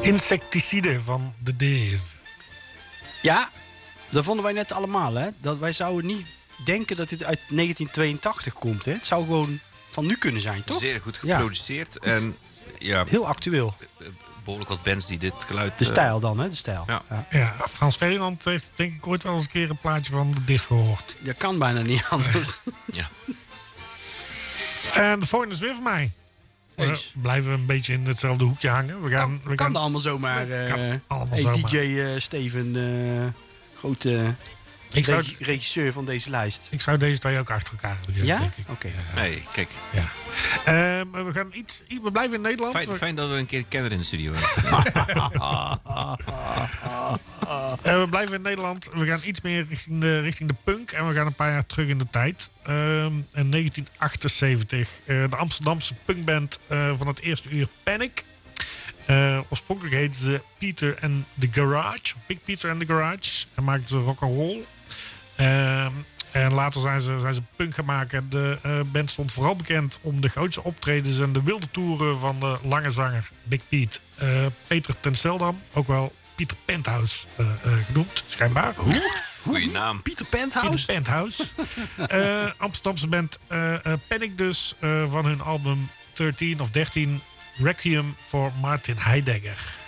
Insecticide van de Dave. Ja, dat vonden wij net allemaal, hè. Dat wij zouden niet denken dat dit uit 1982 komt, hè. Het zou gewoon van nu kunnen zijn, toch? Zeer goed geproduceerd. Ja. En ja, heel actueel. Behoorlijk wat bands die dit geluid... De stijl dan, hè? De stijl. Ja, Frans Ferdinand heeft denk ik ooit wel eens een keer een plaatje van de Dave gehoord. Dat kan bijna niet anders. Ja. En de volgende is weer van mij. We blijven een beetje in hetzelfde hoekje hangen. We gaan allemaal zomaar. DJ Steven, grote regisseur van deze lijst. Ik zou deze twee ook achter elkaar doen. Ja? Denk ik. Oké. Nee, kijk. Ja. We gaan we blijven in Nederland. Fijn dat we een keer een kenner in de studio hebben. We blijven in Nederland. We gaan iets meer richting de punk. En we gaan een paar jaar terug in de tijd. In 1978. De Amsterdamse punkband van het eerste uur Panic. Oorspronkelijk heette ze Peter and the Garage. Big Peter and the Garage. En maakten ze rock'n'roll. En later zijn ze punk gaan maken. De band stond vooral bekend om de grootste optredens en de wilde toeren van de lange zanger Big Pete. Peter ten Seldam, ook wel Pieter Penthouse genoemd, schijnbaar. Goeie naam. Pieter Penthouse? Pieter Penthouse. Amsterdamse band Panic dus, van hun album 13 of 13 Requiem voor Martin Heidegger.